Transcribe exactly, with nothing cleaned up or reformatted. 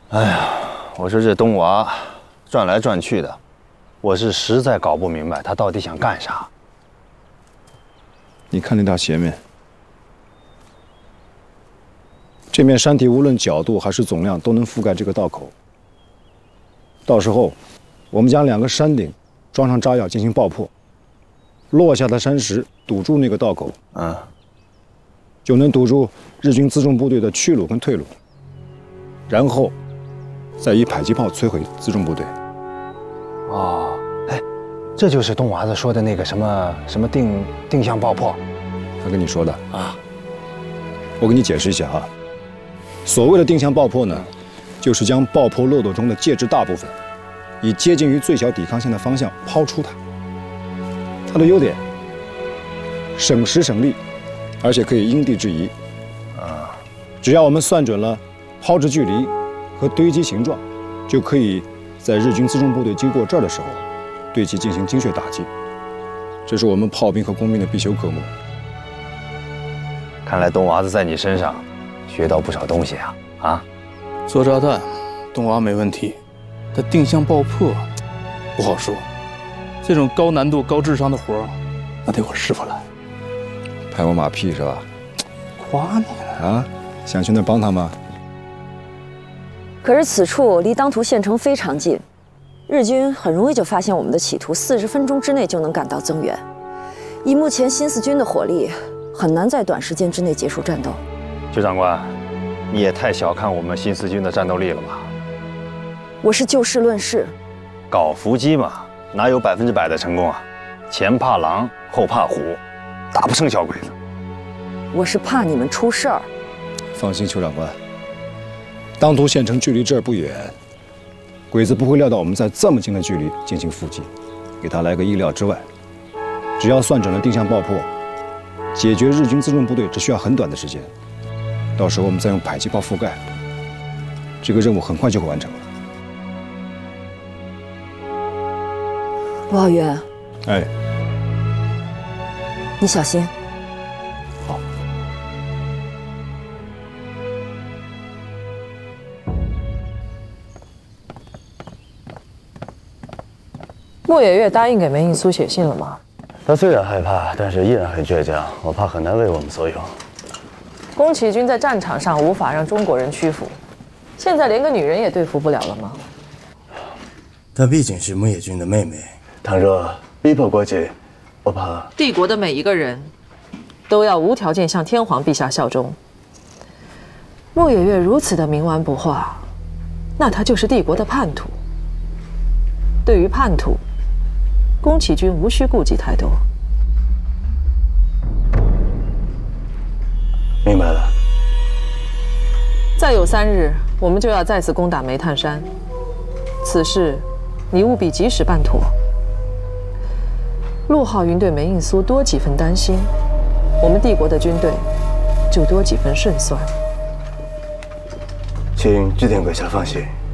哎呀，我说这东娃转来转去的，我是实在搞不明白他到底想干啥。 你看那条斜面，这面山体无论角度还是总量都能覆盖这个道口。到时候，我们将两个山顶装上炸药进行爆破，落下的山石堵住那个道口， 嗯， 就能堵住日军辎重部队的去路跟退路，然后再以迫击炮摧毁辎重部队。 哦，哎，这就是东娃子说的那个什么什么定定向爆破。 他跟你说的啊？ 我给你解释一下啊。所谓的定向爆破呢，就是将爆破漏斗中的介质大部分，以接近于最小抵抗线的方向抛出它。它的优点，省时省力，而且可以因地制宜。 啊， 只要我们算准了抛掷距离和堆积形状，就可以在日军辎重部队经过这儿的时候，对其进行精确打击。这是我们炮兵和工兵的必修科目。 看来东娃子在你身上学到不少东西啊！啊， 做炸弹，东娃没问题，但定向爆破不好说。这种高难度、高智商的活儿，那得我师傅来。 拍我马屁是吧？ 夸你了啊！想去那帮他吗？ 可是此处离当涂县城非常近，日军很容易就发现我们的企图，四十分钟之内就能赶到增援。以目前新四军的火力，很难在短时间之内结束战斗。 邱长官，你也太小看我们新四军的战斗力了吧？ 我是就事论事。 搞伏击嘛，哪有百分之百的成功啊？前怕狼，后怕虎，打不胜小鬼子。 我是怕你们出事儿。 放心，邱长官，当涂县城距离这儿不远，鬼子不会料到我们在这么近的距离进行伏击，给他来个意料之外。只要算准了定向爆破，解决日军辎重部队只需要很短的时间。到时候我们再用迫击炮覆盖，这个任务很快就会完成了。 罗浩元， 哎， 你小心。 好。 莫野月答应给梅应苏写信了吗？ 他虽然害怕，但是依然很倔强，我怕很难为我们所用。 宫崎骏在战场上无法让中国人屈服，现在连个女人也对付不了了吗？ 她毕竟是木野君的妹妹，倘若逼迫过去，我怕帝国的每一个人都要无条件向天皇陛下效忠。莫野月如此的冥顽不化，那他就是帝国的叛徒。对于叛徒，宫崎骏无需顾忌太多。 明白了。 再有三日，我们就要再次攻打煤炭山。此事，你务必及时办妥。陆浩云对梅应苏多几分担心，我们帝国的军队就多几分胜算。 请织田阁下放心。